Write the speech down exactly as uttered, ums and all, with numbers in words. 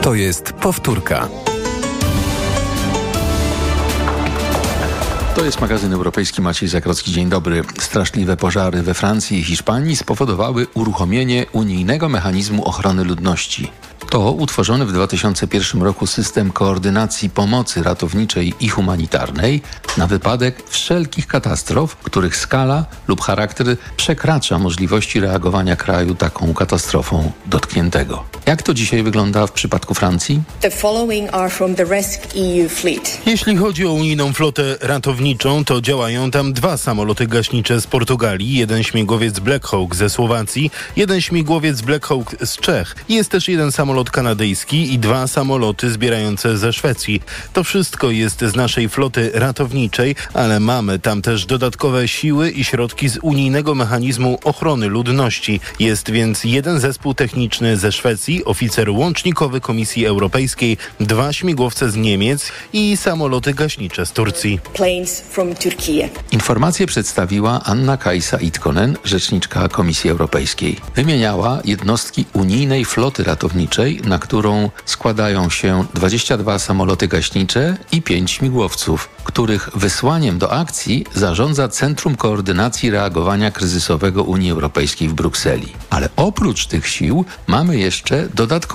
To jest powtórka. To jest magazyn europejski. Maciej Zakrocki. Dzień dobry. Straszliwe pożary we Francji i Hiszpanii spowodowały uruchomienie unijnego mechanizmu ochrony ludności. To utworzony w dwa tysiące pierwszym roku system koordynacji pomocy ratowniczej i humanitarnej na wypadek wszelkich katastrof, których skala lub charakter przekracza możliwości reagowania kraju taką katastrofą dotkniętego. Jak to dzisiaj wygląda w przypadku Francji? The following are from the Rescue E U Fleet. Jeśli chodzi o unijną flotę ratowniczą, to działają tam dwa samoloty gaśnicze z Portugalii, jeden śmigłowiec Black Hawk ze Słowacji, jeden śmigłowiec Black Hawk z Czech. Jest też jeden samolot kanadyjski i dwa samoloty zbierające ze Szwecji. To wszystko jest z naszej floty ratowniczej, ale mamy tam też dodatkowe siły i środki z unijnego mechanizmu ochrony ludności. Jest więc jeden zespół techniczny ze Szwecji, oficer łącznikowy Komisji Europejskiej, dwa śmigłowce z Niemiec i samoloty gaśnicze z Turcji. Planes from Turkey. Informację przedstawiła Anna-Kaisa Itkonen, rzeczniczka Komisji Europejskiej. Wymieniała jednostki unijnej floty ratowniczej, na którą składają się dwadzieścia dwa samoloty gaśnicze i pięć śmigłowców, których wysłaniem do akcji zarządza Centrum Koordynacji Reagowania Kryzysowego Unii Europejskiej w Brukseli. Ale oprócz tych sił mamy jeszcze dodatkowe